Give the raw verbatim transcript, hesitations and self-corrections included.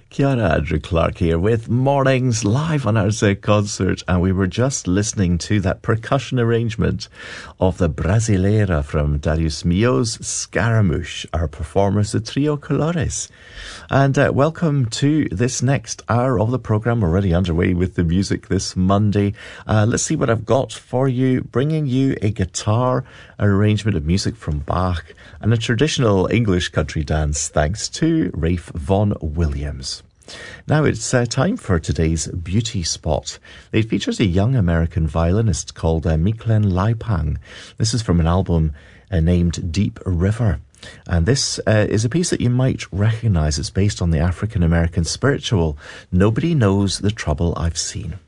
Ciara Andrew Clark here with Mornings live on our Z concert, and we were just listening to that percussion arrangement of the Brasileira from Darius Milhaud's Scaramouche, our performers, the Trio Colores. And uh, welcome to this next hour of the programme, already underway with the music this Monday. Uh, let's see what I've got for you, bringing you a guitar arrangement of music from Bach and a traditional English country dance thanks to Ralph Vaughan Williams. Now it's uh, time for today's beauty spot. It features a young American violinist called uh, Michelin Laipang. This is from an album uh, named Deep River. And this uh, is a piece that you might recognise. It's based on the African-American spiritual Nobody Knows the Trouble I've Seen.